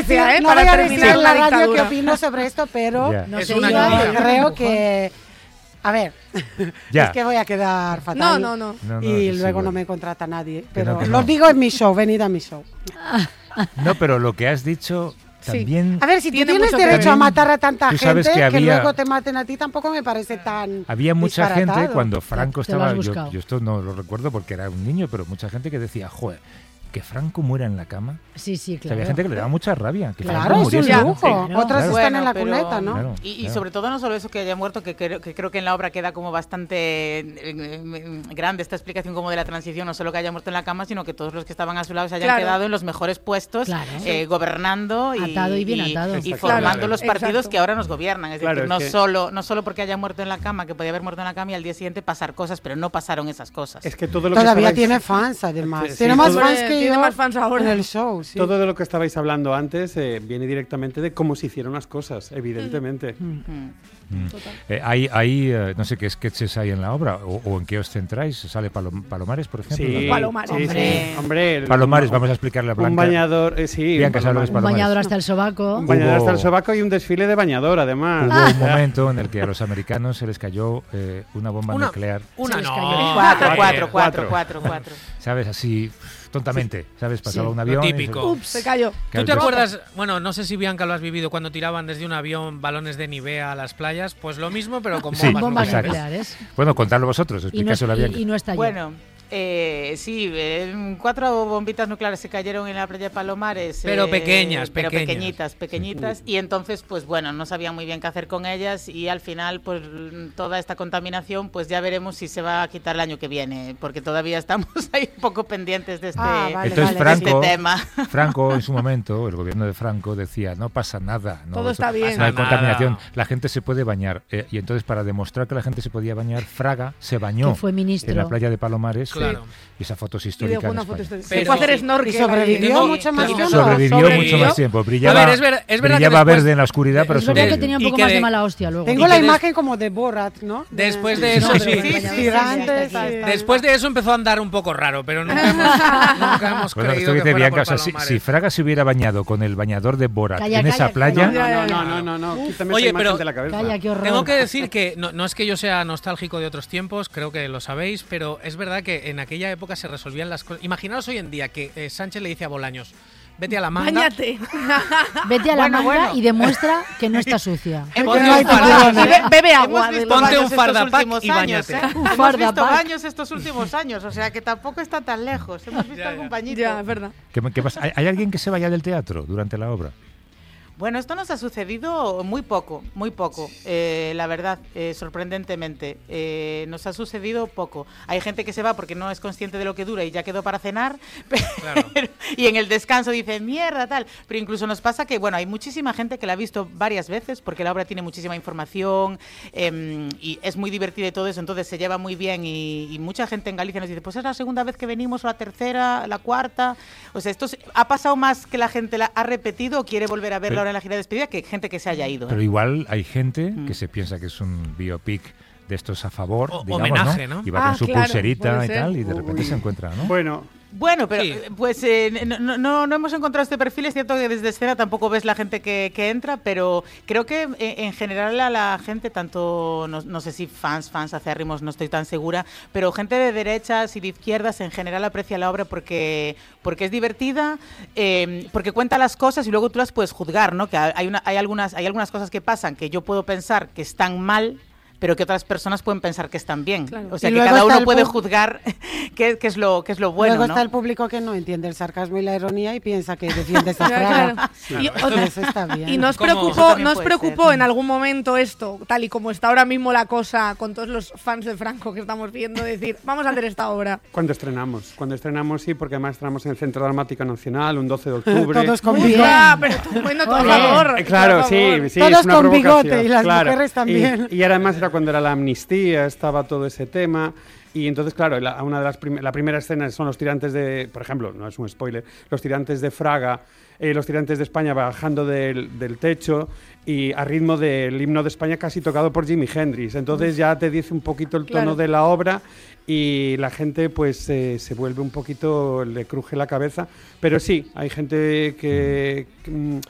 decir, para terminar en la radio dictadura. qué opino sobre esto, pero Ya. No Es sé, una yo noticia. creo que... A ver, Ya. es que voy a quedar fatal. No. No, no, Y sí, luego bueno. no me contrata nadie. Que Pero no, que lo no. digo en mi show, venid a mi show. No, pero lo que has dicho Sí. también... A ver, si tú Tiene tienes mucho que derecho ver. a matar a tanta Tú gente, sabes que que había- luego te maten a ti tampoco me parece tan Había mucha gente disparatado. cuando Franco Te lo has estaba... buscado. Yo esto no lo recuerdo porque era un niño, pero mucha gente que decía, joder, que Franco muera en la cama. Sí, sí, O sea, claro. había gente que le daba mucha rabia. Que Claro, Franco es un muriese, ¿no? lujo. Claro. Otras Claro. están en la pero- cuneta, ¿no? Claro. Y Claro. sobre todo no solo eso que haya muerto, que creo que en la obra queda como bastante grande esta explicación como de la transición, no solo que haya muerto en la cama, sino que todos los que estaban a su lado se hayan Claro. quedado en los mejores puestos, Claro. gobernando Atado y bien atado. y Exacto. formando Claro. los partidos Exacto. que ahora nos gobiernan. Es Claro, decir, es no solo porque haya muerto en la cama, que podía haber muerto en la cama y al día siguiente pasar cosas, pero no pasaron esas cosas. Es que todo lo que Todavía estabais- tiene fans, además. Sí, Tiene más todo- fans que Tiene yo más fans ahora. en el show, sí. Todo de lo que estabais hablando antes viene directamente de cómo se hicieron las cosas, evidentemente. No sé qué sketches hay en la obra o en qué os centráis. ¿Sale Palomares, por ejemplo? Sí, Palomares. sí, sí. Hombre, Palomares, vamos a explicarle a Blanca. un bañador, sí, Bianca, un ¿sabes lo que es Un Palomares? bañador hasta el sobaco. Un bañador hasta el Hubo- sobaco y un desfile de bañador, además. Hubo un momento en el que a los americanos se les cayó una bomba Una- nuclear, Una Se les no. cayó. Cuatro. ¿sabes? Así, tontamente, ¿sabes? Pasaba un Lo avión. y típico. se- Se cayó. Claro, ¿Tú te yo- acuerdas? Bueno, no sé si Bianca lo has vivido cuando tiraban desde un avión balones de Nivea a las playas. Pues lo mismo, pero con Sí, bombas, Bombas exacto. nucleares. Bueno, contadlo vosotros, Y no, explicáselo a Bianca. y no estalló. Bueno, sí, 4 bombitas nucleares se cayeron en la playa de Palomares. Pero pequeñas, pero pequeñas. pequeñitas. Y entonces, pues bueno, no sabían muy bien qué hacer con ellas y al final, pues toda esta contaminación, pues ya veremos si se va a quitar el año que viene, porque todavía estamos ahí un poco pendientes de este, Vale, Entonces vale. de este tema. Franco en su momento, el gobierno de Franco decía, no pasa nada. No, Todo está bien. No hay Pasa contaminación, nada. la gente se puede bañar. Y entonces para demostrar que la gente se podía bañar, Fraga se bañó Que fue ministro. en la playa de Palomares. Claro. Y esa foto es Y histórica dejó en una foto España. histórica. Pero- Se fue a hacer Sí. snorkel. Y sobrevivió ahí. Tengo- mucho más claro. tiempo. Sobrevivió mucho más tiempo. Brillaba, A ver, es verdad que brillaba después- verde en la oscuridad, pero Es verdad que sobrevivió. tenía un Y poco que más de- de mala hostia luego. Tengo Y la que imagen como de Borat, ¿no? Después de eso, No, sí. pero Sí, bañador. Gigantes. sí, sí. Después de eso empezó a andar un poco raro, pero nunca hemos Bueno, esto creído que que dice fuera Bianca, por o sea, si Palomares. Fraga se hubiera bañado con el bañador de Borat Calla, en esa calla, playa, calla. No, quítame Oye, esa imagen pero- de la cabeza. Calla, qué horror. Tengo que decir que no es que yo sea nostálgico de otros tiempos, creo que lo sabéis, pero es verdad que en aquella época se resolvían las cosas. Imaginaos hoy en día que Sánchez le dice a Bolaños, vete a la manga, Báñate. Vete a la Bueno, manga bueno. y demuestra que no está sucia. ponte no hay un fardapack, perdón, Y bebe agua. Hemos visto Ponte baños un estos fardapack últimos y años, báñate. ¿eh? Hemos visto fardapack. baños estos últimos años, o sea que tampoco está tan lejos. Hemos visto Ya, algún ya. bañito. Ya, es verdad. ¿Qué pasa? ¿Hay alguien que se vaya del teatro durante la obra? Bueno, esto nos ha sucedido muy poco, la verdad, sorprendentemente. Nos ha sucedido poco. Hay gente que se va porque no es consciente de lo que dura y ya quedó para cenar, Claro. y en el descanso dice, mierda, tal. Pero incluso nos pasa que, bueno, hay muchísima gente que la ha visto varias veces porque la obra tiene muchísima información y es muy divertida y todo eso, entonces se lleva muy bien y mucha gente en Galicia nos dice, pues es la segunda vez que venimos, o la tercera, la cuarta. O sea, ha pasado más que la gente la ha repetido o quiere volver a verla Pero- ahora en la gira de despedida que gente que se haya ido. Pero igual hay gente Mm. que se piensa que es un biopic de estos a favor, O- digamos, homenaje, ¿no? ¿no? Y va con su claro, pulserita puede y ser. tal, y de repente se encuentra, ¿no? Bueno, pero Sí. pues no hemos encontrado este perfil. Es cierto que desde escena tampoco ves la gente que entra, pero creo que en general a la gente, tanto, no sé si fans acérrimos, no estoy tan segura, pero gente de derechas y de izquierdas en general aprecia la obra porque es divertida, porque cuenta las cosas y luego tú las puedes juzgar, ¿no? Que hay algunas cosas que pasan que yo puedo pensar que están mal, pero que otras personas pueden pensar que están bien. Claro. O sea, Y que luego cada está uno el puede pu- juzgar qué es lo bueno, Luego ¿no? está el público que no entiende el sarcasmo y la ironía y piensa que defiende esa Claro. Fraga. Y, Eso está bien. ¿Y nos Como- preocupó, Eso también nos puede preocupó ser. en algún momento esto, tal y como está ahora mismo la cosa, con todos los fans de Franco que estamos viendo, decir, vamos a hacer esta obra? Cuando estrenamos sí, porque además estrenamos en el Centro Dramático Nacional un 12 de octubre. Todos con Muy bigote. bien, pero tú, bueno, por Ole. favor. Claro, por favor. sí, Todos es una con provocación, bigote y las claro. mujeres también. Y además era cuando era la amnistía, estaba todo ese tema. Y entonces, claro, una de las la primera escena son los tirantes de, por ejemplo, no es un spoiler, los tirantes de Fraga, los tirantes de España bajando del techo y a ritmo del himno de España casi tocado por Jimi Hendrix. Entonces ya te dice un poquito el tono Claro. de la obra y la gente pues se vuelve un poquito, le cruje la cabeza. Pero sí, hay gente que